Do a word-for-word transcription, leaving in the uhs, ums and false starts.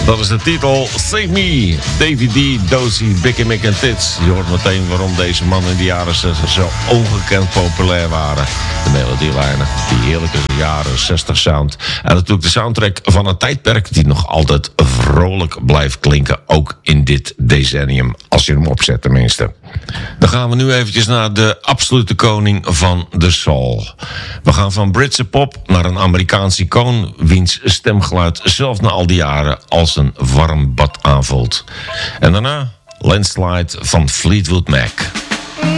Dat is de titel Save Me, Davy D, Dozy, Biggie Mick en Tits. Je hoort meteen waarom deze mannen in de jaren zestig zo ongekend populair waren. De melodielijnen, die heerlijke jaren zestig sound. En natuurlijk de soundtrack van een tijdperk die nog altijd vrolijk blijft klinken. Ook in dit decennium, als je hem opzet tenminste. Dan gaan we nu eventjes naar de absolute koning van de soul. We gaan van Britse pop naar een Amerikaans icoon, wiens stemgeluid zelf na al die jaren als een warm bad aanvoelt. En daarna Landslide van Fleetwood Mac.